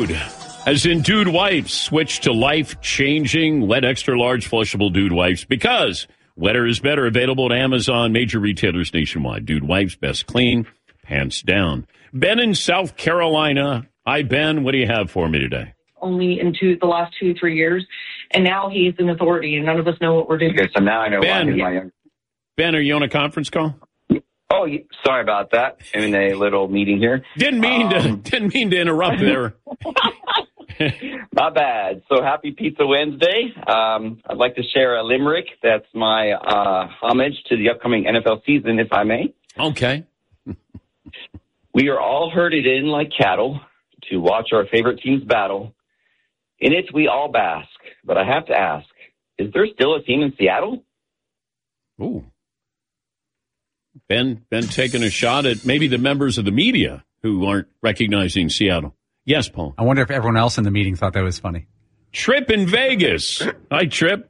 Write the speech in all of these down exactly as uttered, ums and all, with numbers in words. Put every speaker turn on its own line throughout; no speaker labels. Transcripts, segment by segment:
Dude, as in Dude Wipes, switch to life-changing wet extra-large flushable Dude Wipes because wetter is better. Available at Amazon, major retailers nationwide. Dude Wipes, best clean, pants down. Ben in South Carolina. Hi, Ben. What do you have for me today?
Only into the last two, three years, and now he's an authority, and none of us know what we're doing.
Okay, so now I know
Ben,
why my young...
Ben, are you on a conference call?
Oh, sorry about that. I'm in a little meeting here.
Didn't mean um, to. Didn't mean to interrupt there.
Not bad. So happy Pizza Wednesday. Um, I'd like to share a limerick. That's my uh, homage to the upcoming N F L season, if I may.
Okay.
We are all herded in like cattle to watch our favorite teams battle. In it, we all bask. But I have to ask, is there still a team in Seattle?
Ooh. Ben, Ben taking a shot at maybe the members of the media who aren't recognizing Seattle. Yes, Paul.
I wonder if everyone else in the meeting thought that was funny.
Trip in Vegas. Hi, Trip.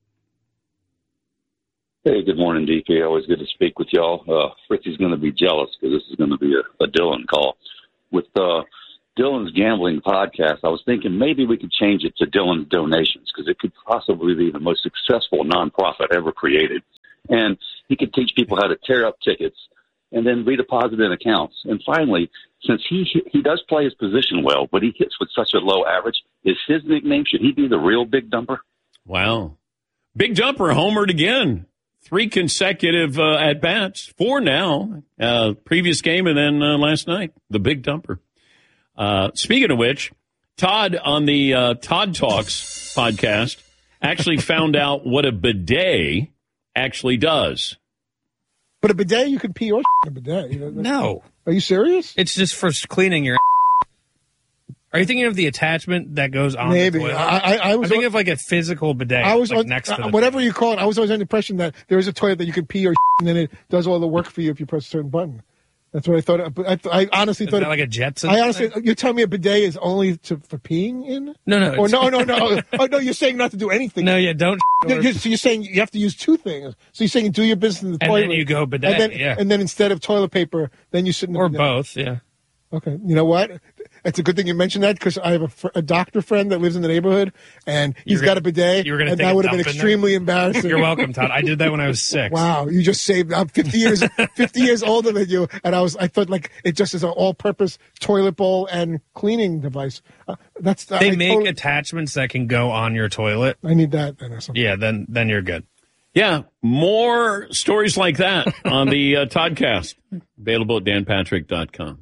Hey, good morning, D K. Always good to speak with y'all. Uh, Fritzy's going to be jealous because this is going to be a, a Dylan call. With uh, Dylan's Gambling podcast, I was thinking maybe we could change it to Dylan's Donations because it could possibly be the most successful nonprofit ever created. And he could teach people how to tear up tickets and then redeposit in accounts. And finally, since he he does play his position well, but he hits with such a low average, is his nickname, should he be the real Big Dumper?
Wow. Big Dumper homered again. Three consecutive uh, at-bats. Four now. Uh, previous game and then uh, last night, the Big Dumper. Uh, speaking of which, Todd on the uh, Todd Talks podcast actually found out what a bidet actually does.
But a bidet, you can pee or in a bidet. You know,
no.
Are you serious?
It's just for cleaning your. Are you thinking of the attachment that goes on
Maybe.
the toilet?
I, I, I was
I'm thinking of like a physical bidet.
I was
like
on,
next to the
whatever you call it. I was always under the impression that there is a toilet that you can pee or and then it does all the work for you if you press a certain button. That's what I thought. I, I honestly
is
thought
that
it,
like a Jetson.
I honestly,
thing?
you're telling me a bidet is only to, for peeing in?
No, no.
Or no, no, no. Oh no, you're saying not to do anything.
No, yeah, don't.
You're, you're, so you're saying you have to use two things. So you're saying you do your business in the
and
toilet,
then you go bidet,
and then,
yeah,
and then instead of toilet paper, then you sit in the
or
bidet.
both, yeah.
Okay, you know what? It's a good thing you mentioned that because I have a, fr- a doctor friend that lives in the neighborhood, and he's
gonna,
got a bidet,
you were gonna
and
take
that
a
would have been
dump in
extremely
there?
embarrassing.
You're welcome, Todd. I did that when I was six.
Wow, you just saved. I'm fifty years, fifty years older than you, and I was. I thought like it just is an all-purpose toilet bowl and cleaning device. Uh, that's
they
I
make
totally,
attachments that can go on your toilet.
I need that then or something.
Yeah, then then you're good.
Yeah, more stories like that on the uh, Toddcast. Available at dan patrick dot com.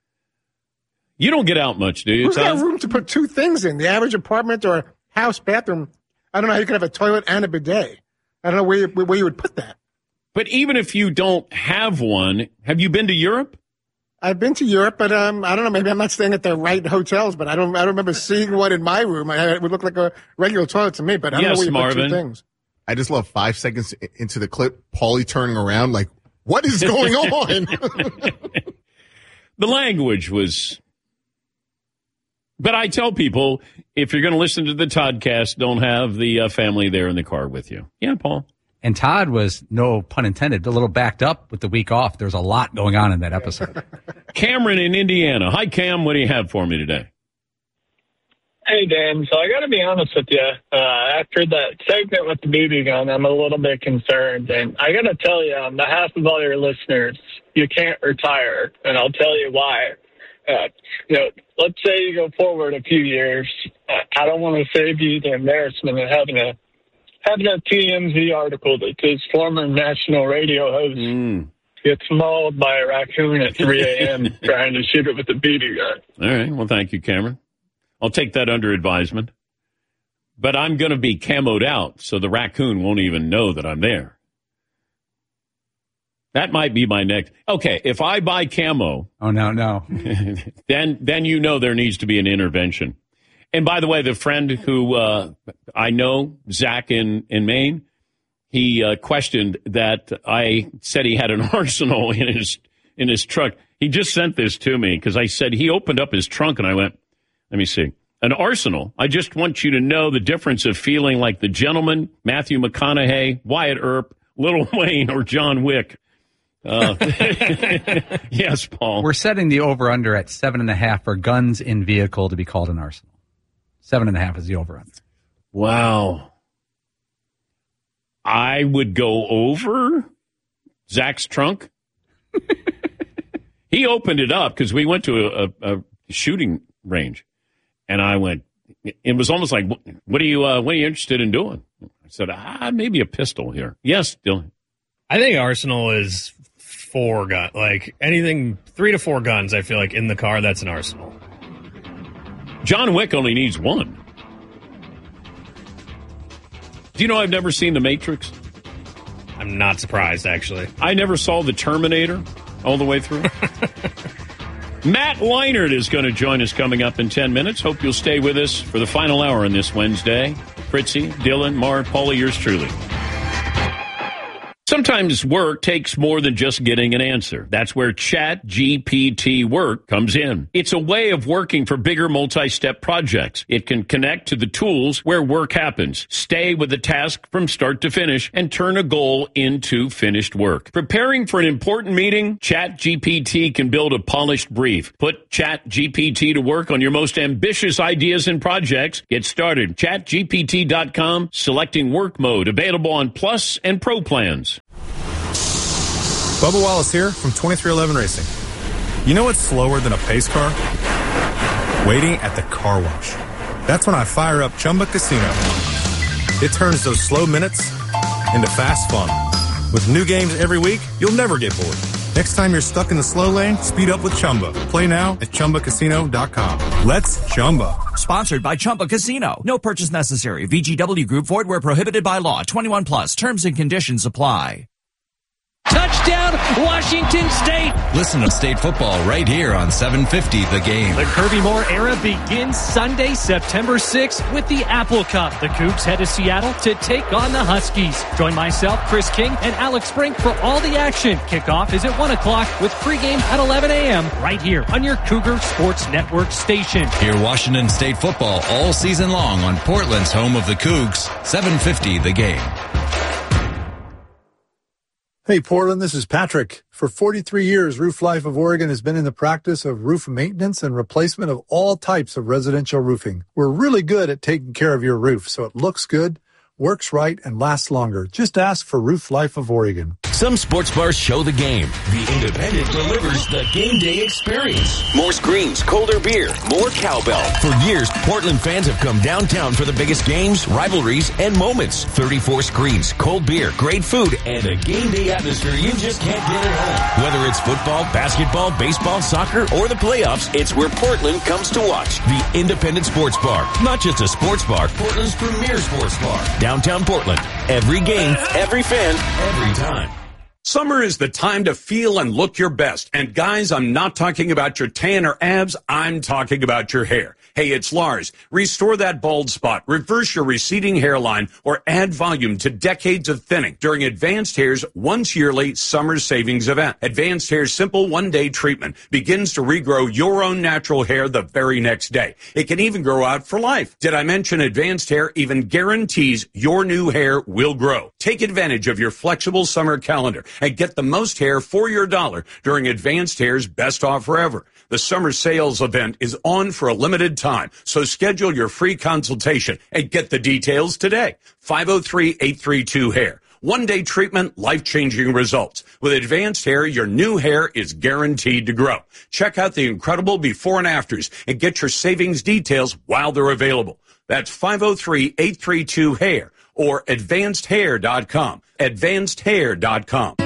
You don't get out much, do you,
Who's
Todd?
got room to put two things in? The average apartment or house bathroom, I don't know how you can have a toilet and a bidet. I don't know where you, where you would put that.
But even if you don't have one, have you been to Europe?
I've been to Europe, but um, I don't know. Maybe I'm not staying at the right hotels, but I don't. I don't remember seeing one in my room. I, it would look like a regular toilet to me, but I don't
Yes,
know where you
Marvin.
put two things.
I just love five seconds into the clip, Paulie turning around like, what is going on?
The language was... But I tell people, if you're going to listen to the Toddcast, don't have the uh, family there in the car with you. Yeah, Paul.
And Todd was, no pun intended, a little backed up with the week off. There's a lot going on in that episode.
Cameron in Indiana. Hi, Cam. What do you have for me today?
Hey, Dan. So I got to be honest with you. Uh, after that segment with the B B gun, I'm a little bit concerned. And I got to tell you, on behalf of all your listeners, you can't retire. And I'll tell you why. Uh, you know, let's say you go forward a few years. Uh, I don't want to save you the embarrassment of having a having a T M Z article that his former national radio host
mm.
gets mauled by a raccoon at three a.m. trying to shoot it with a B B gun.
All right. Well, thank you, Cameron. I'll take that under advisement. But I'm going to be camoed out, so the raccoon won't even know that I'm there. That might be my next. Okay, if I buy camo.
Oh, no, no.
then then you know there needs to be an intervention. And by the way, the friend who uh, I know, Zach in, in Maine, he uh, questioned that I said he had an arsenal in his in his truck. He just sent this to me because I said he opened up his trunk and I went, let me see. An arsenal. I just want you to know the difference of feeling like the gentleman, Matthew McConaughey, Wyatt Earp, Lil Wayne, or John Wick. Uh, yes, Paul.
We're setting the over-under at seven and a half for guns in vehicle to be called an arsenal. Seven and a half is the over-under.
Wow. I would go over Zach's trunk. He opened it up because we went to a, a, a shooting range, and I went. It was almost like, "What are you? Uh, what are you interested in doing?" I said, "Ah, maybe a pistol here." Yes, Dylan.
I think arsenal is four gun, like anything three to four guns. I feel like in the car, that's an arsenal.
John Wick only needs one. Do you know I've never seen The Matrix?
I'm not surprised, actually.
I never saw The Terminator all the way through. Matt Leinart is going to join us coming up in ten minutes. Hope you'll stay with us for the final hour on this Wednesday. Fritzy, Dylan, Mark, Paulie, yours truly. Sometimes work takes more than just getting an answer. That's where Chat G P T Work comes in. It's a way of working for bigger multi-step projects. It can connect to the tools where work happens, stay with the task from start to finish, and turn a goal into finished work. Preparing for an important meeting? Chat G P T can build a polished brief. Put Chat G P T to work on your most ambitious ideas and projects. Get started. chat G P T dot com, selecting work mode, available on Plus and Pro plans.
Bubba Wallace here from twenty-three eleven Racing. You know what's slower than a pace car? Waiting at the car wash. That's when I fire up Chumba Casino. It turns those slow minutes into fast fun. With new games every week, you'll never get bored. Next time you're stuck in the slow lane, speed up with Chumba. Play now at Chumba Casino dot com. Let's Chumba.
Sponsored by Chumba Casino. No purchase necessary. V G W Group. Void where prohibited by law. twenty-one plus. Terms and conditions apply.
Touchdown, Washington State.
Listen to State football right here on seven fifty The Game.
The Kirby Moore era begins Sunday, September sixth with the Apple Cup. The Cougs head to Seattle to take on the Huskies. Join myself, Chris King, and Alex Brink for all the action. Kickoff is at one o'clock with pregame at eleven a.m. right here on your Cougar Sports Network station.
Hear Washington State football all season long on Portland's home of the Cougs, seven fifty The Game.
Hey, Portland, this is Patrick. For forty-three years, Roof Life of Oregon has been in the practice of roof maintenance and replacement of all types of residential roofing. We're really good at taking care of your roof so it looks good, works right, and lasts longer. Just ask for Roof Life of Oregon.
Some sports bars show the game. The Independent delivers the game day experience. More screens, colder beer, more cowbell. For years, Portland fans have come downtown for the biggest games, rivalries, and moments. thirty-four screens, cold beer, great food, and a game day atmosphere you just can't get at home. Whether it's football, basketball, baseball, soccer, or the playoffs, it's where Portland comes to watch. The Independent Sports Bar. Not just a sports bar, Portland's premier sports bar. Downtown Portland. Every game, every fan, every time.
Summer is the time to feel and look your best. And guys, I'm not talking about your tan or abs. I'm talking about your hair. Hey, it's Lars. Restore that bald spot, reverse your receding hairline, or add volume to decades of thinning during Advanced Hair's once yearly summer savings event. Advanced Hair's simple one-day treatment begins to regrow your own natural hair the very next day. It can even grow out for life. Did I mention Advanced Hair even guarantees your new hair will grow? Take advantage of your flexible summer calendar and get the most hair for your dollar during Advanced Hair's best offer ever. The summer sales event is on for a limited time, so schedule your free consultation and get the details today. five oh three, eight three two, hair. One-day treatment, life-changing results. With Advanced Hair, your new hair is guaranteed to grow. Check out the incredible before and afters and get your savings details while they're available. That's five oh three, eight three two, hair or advanced hair dot com. advanced hair dot com.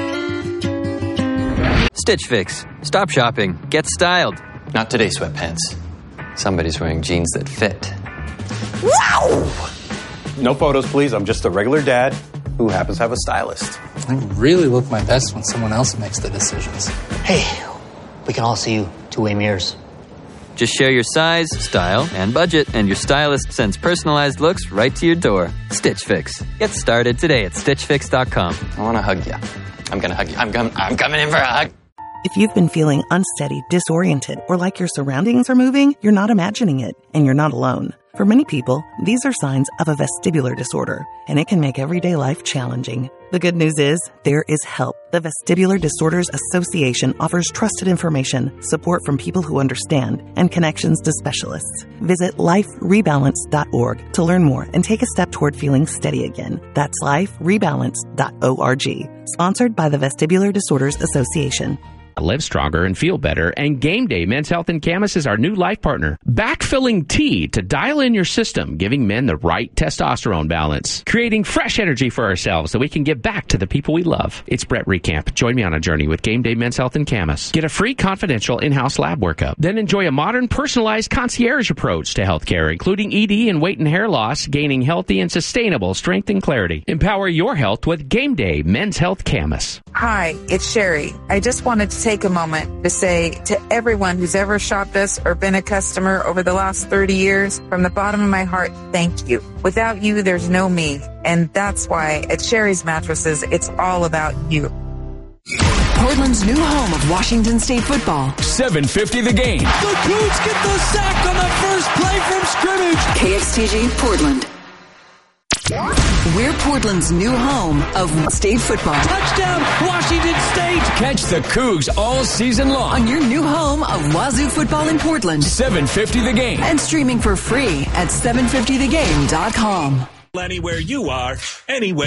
Stitch Fix. Stop shopping. Get styled.
Not today, sweatpants. Somebody's wearing jeans that fit.
Wow! No photos, please. I'm just a regular dad who happens to have a stylist.
I really look my best when someone else makes the decisions.
Hey, we can all see you two-way mirrors.
Just share your size, style, and budget, and your stylist sends personalized looks right to your door. Stitch Fix. Get started today at stitch fix dot com.
I want to hug you. I'm going to hug you. I'm, com- I'm coming in for a hug.
If you've been feeling unsteady, disoriented, or like your surroundings are moving, you're not imagining it, and you're not alone. For many people, these are signs of a vestibular disorder, and it can make everyday life challenging. The good news is, there is help. The Vestibular Disorders Association offers trusted information, support from people who understand, and connections to specialists. Visit life rebalance dot org to learn more and take a step toward feeling steady again. That's life rebalance dot org. Sponsored by the Vestibular Disorders Association.
Live stronger and feel better, and Game Day Men's Health and Camas is our new life partner. Backfilling T to dial in your system, giving men the right testosterone balance, creating fresh energy for ourselves so we can give back to the people we love. It's Brett Recamp. Join me on a journey with Game Day Men's Health and Camas. Get a free confidential in-house lab workup. Then enjoy a modern, personalized concierge approach to healthcare, including E D and weight and hair loss, gaining healthy and sustainable strength and clarity. Empower your health with Game Day Men's Health Camas.
Hi, it's Sherry. I just wanted to take a moment to say to everyone who's ever shopped us or been a customer over the last thirty years, from the bottom of my heart, thank you. Without you, there's no me. And that's why at Sherry's Mattresses, it's all about you.
Portland's new home of Washington State football.
seven fifty The Game.
The Cougs get the sack on the first play from scrimmage. K X T G Portland. We're Portland's new home of state football.
Touchdown, Washington State! Catch the Cougs all season long
on your new home of Wazoo football in Portland.
seven fifty The Game.
And streaming for free at seven fifty the game dot com.
Anywhere you are, anywhere.